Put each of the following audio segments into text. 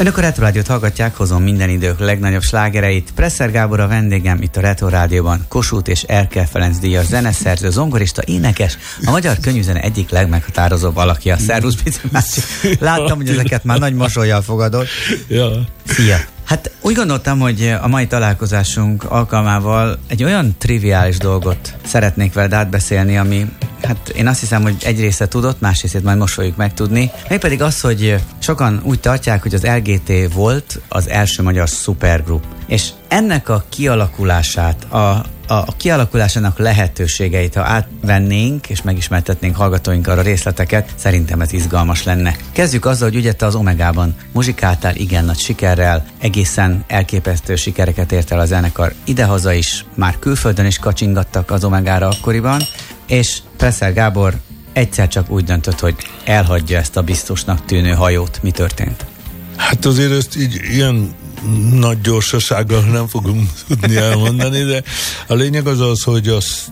Önök a Retro Rádiót hallgatják, hozom minden idők legnagyobb slágereit. Presser Gábor a vendégem itt a Retro Rádióban. Kossuth és Erkel Ferenc díjas zeneszerző, zongorista, énekes, a magyar könnyűzene egyik legmeghatározóbb alakja. Szervusz, Pici Mácsi. Láttam, hogy ezeket már nagy mosollyal fogadod. Ja. Szia! Hát úgy gondoltam, hogy a mai találkozásunk alkalmával egy olyan triviális dolgot szeretnék veled átbeszélni, ami, hát én azt hiszem, hogy egy része tudott, más részét majd most fogjuk megtudni. Mégpedig az, hogy sokan úgy tartják, hogy az LGT volt az első magyar szupergrup. És ennek a kialakulását, a kialakulásának lehetőségeit, ha átvennénk és megismertetnénk hallgatóink arra részleteket, szerintem ez izgalmas lenne. Kezdjük azzal, hogy ugye te az Omegában muzsikáltál igen nagy sikerrel, egészen elképesztő sikereket ért el a zenekar idehaza is, már külföldön is kacsingattak az Omegára akkoriban, és Presser Gábor egyszer csak úgy döntött, hogy elhagyja ezt a biztosnak tűnő hajót. Mi történt? Hát azért ezt így ilyen nagy gyorsasággal nem fogunk tudni elmondani, de a lényeg az, hogy azt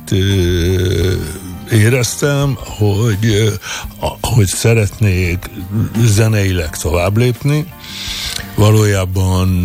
éreztem, hogy szeretnék zeneileg tovább lépni. Valójában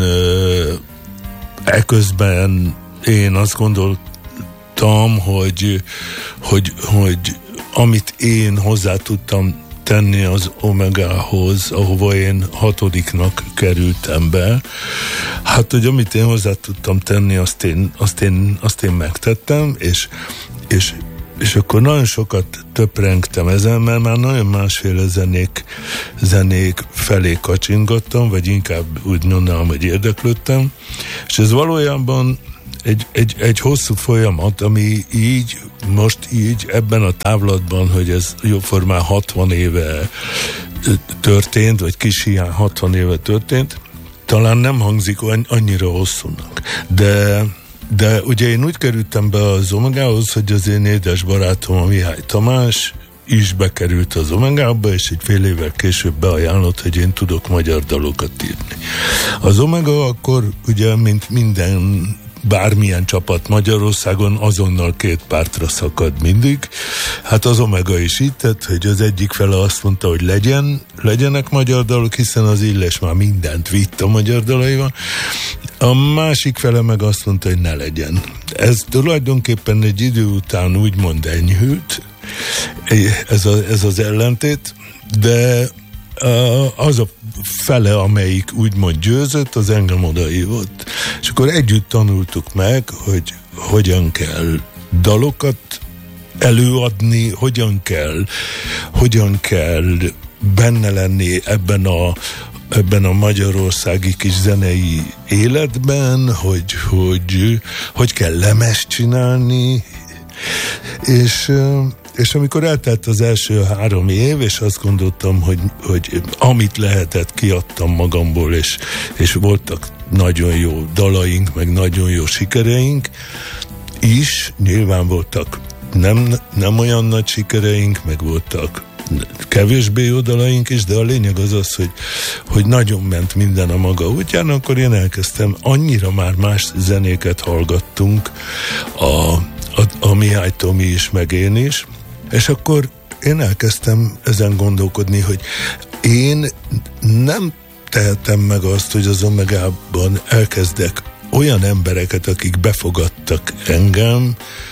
eközben én azt gondoltam, hogy amit én hozzá tudtam tenni az Omegához, ahova én 6-nak kerültem be. Hát, hogy amit én hozzá tudtam tenni, azt én megtettem, és akkor nagyon sokat töprengtem ezen, mert már nagyon másféle zenék felé kacsingattam, vagy inkább úgy mondanám, hogy érdeklődtem, és ez valójában egy hosszú folyamat, ami most ebben a távlatban, hogy ez jóformán 60 éve történt, vagy kis hiány 60 éve történt, talán nem hangzik annyira hosszúnak. De ugye én úgy kerültem be az Omegához, hogy az én édes barátom, a Mihály Tamás is bekerült az Omegába, és egy fél évvel később beajánlott, hogy én tudok magyar dalokat írni. Az Omega akkor ugye, mint minden bármilyen csapat Magyarországon, azonnal 2 pártra szakad mindig. Hát az Omega is így tett, hogy az egyik fele azt mondta, hogy legyenek magyar dalok, hiszen az Illes már mindent vitt a magyar dalaival. A másik fele meg azt mondta, hogy ne legyen. Ez tulajdonképpen egy idő után úgymond enyhült, ez az ellentét, de az a fele, amelyik úgymond győzött, az engem odahívott. És akkor együtt tanultuk meg, hogy hogyan kell dalokat előadni, hogyan kell benne lenni ebben a magyarországi kis zenei életben, hogy kell lemezt csinálni, és amikor eltelt az első 3 év, és azt gondoltam, hogy amit lehetett, kiadtam magamból, és voltak nagyon jó dalaink, meg nagyon jó sikereink is, nyilván voltak nem olyan nagy sikereink, meg voltak kevésbé jó dalaink is, de a lényeg az, hogy nagyon ment minden a maga útján, akkor én elkezdtem, annyira már más zenéket hallgattunk, a Mihály Tomi is, meg én is, és akkor én elkezdtem ezen gondolkodni, hogy én nem tehetem meg azt, hogy az Omegában elkezdek olyan embereket, akik befogadtak engem,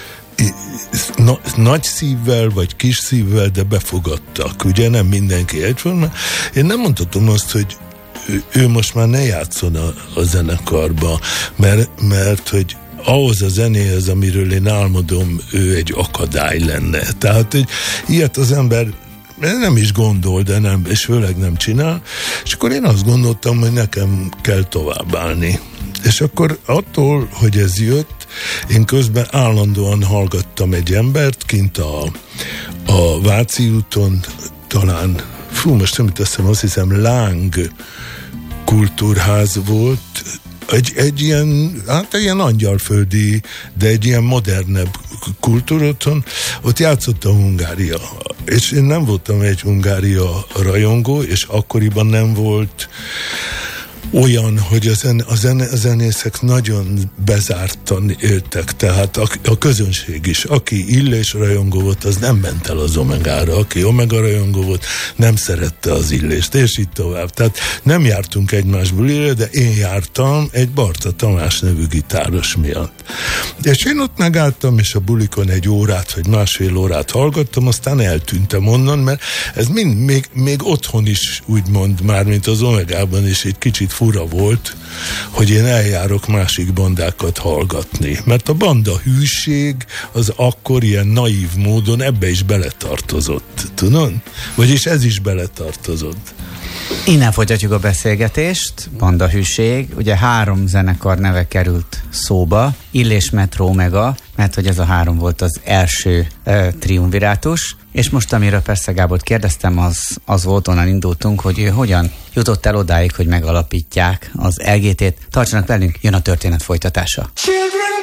nagy szívvel, vagy kis szívvel, de befogadtak. Ugye nem mindenki egyforma. Én nem mondhatom azt, hogy ő most már ne játszon a zenekarba, mert hogy ahhoz a zenéhez, amiről én álmodom, ő egy akadály lenne. Tehát, hogy ilyet az ember nem is gondol, de nem, és főleg nem csinál, és akkor én azt gondoltam, hogy nekem kell továbbállni. És akkor attól, hogy ez jött, én közben állandóan hallgattam egy embert kint a Váci úton, talán, most nem teszem, azt hiszem Láng kultúrház volt, egy ilyen, hát egy ilyen angyalföldi, de egy ilyen modernebb kultúrotthon, ott játszott a Hungária. És én nem voltam egy Hungária rajongó, és akkoriban nem volt olyan, hogy a zenészek nagyon bezártan éltek, tehát a közönség is. Aki Illés rajongó volt, az nem ment el az Omegára. Aki Omega rajongó volt, nem szerette az Illést, és így tovább. Tehát nem jártunk egymás bulira, de én jártam egy Barta Tamás nevű gitáros miatt. És én ott megálltam, és a bulikon egy órát, vagy másfél órát hallgattam, aztán eltűntem onnan, mert ez még otthon is úgymond, mármint az Omegában is egy kicsit fura volt, hogy én eljárok másik bandákat hallgatni. Mert a banda hűség az akkor ilyen naív módon ebbe is beletartozott. Tudod? Vagyis ez is beletartozott. Innen folytatjuk a beszélgetést, Banda hűség. Ugye 3 zenekar neve került szóba, Illés, Metro, Omega, mert hogy ez a 3 volt az első triumvirátus. És most, amiről persze Gábort kérdeztem, az volt, onnan indultunk, hogy ő hogyan jutott el odáig, hogy megalapítják az LGT-t. Tartsanak velünk, jön a történet folytatása. Children